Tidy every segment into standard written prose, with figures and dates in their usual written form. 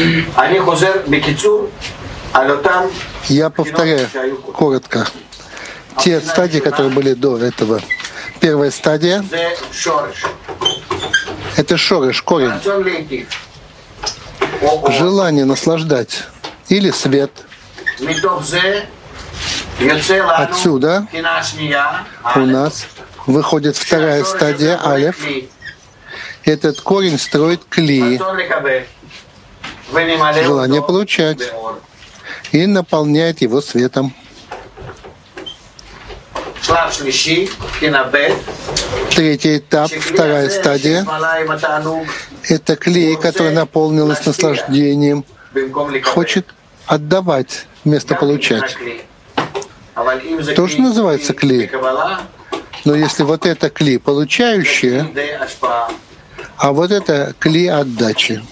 Я повторяю коротко те стадии, которые были до этого. Первая стадия — это шореш, корень. Желание наслаждать или свет. Отсюда у нас выходит вторая стадия, алеф. Этот корень строит кли, желание получать, и наполняет его светом. Третий этап, вторая стадия — это клей, который наполнился наслаждением, хочет отдавать вместо получать. Тоже называется кли. Но если вот это кли получающее, а вот это кли отдачи.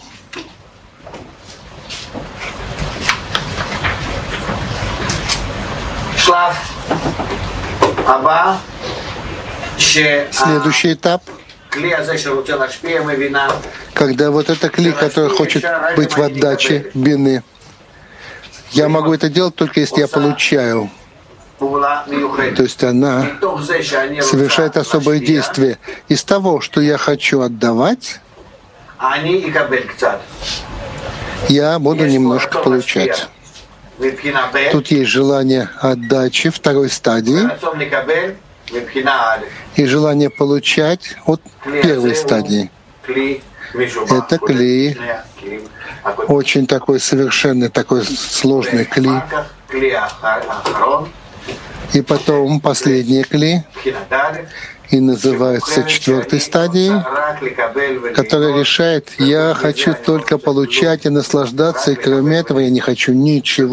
Следующий этап, когда вот это кли, который хочет быть в отдаче бины, я могу это делать только если я получаю. То есть она совершает особое действие. Из того, что я хочу отдавать, я буду немножко получать. Тут есть желание отдачи второй стадии и желание получать от первой стадии. Это кли, очень такой совершенный, такой сложный кли. И потом последний кли, и называется четвертой стадией, которая решает: я хочу только получать и наслаждаться, и кроме этого я не хочу ничего.